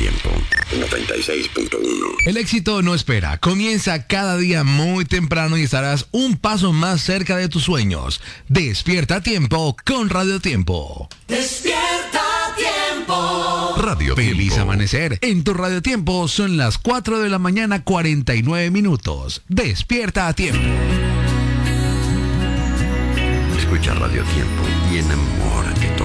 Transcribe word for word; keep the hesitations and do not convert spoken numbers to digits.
Tiempo, noventa y seis punto uno. El éxito no espera. Comienza cada día muy temprano y estarás un paso más cerca de tus sueños. Despierta a tiempo con Radio Tiempo. Despierta a tiempo. Radio Feliz Tiempo. amanecer. En tu Radio Tiempo son las cuatro de la mañana, cuarenta y nueve minutos. Despierta a tiempo. Escucha Radio Tiempo y enamórate todo.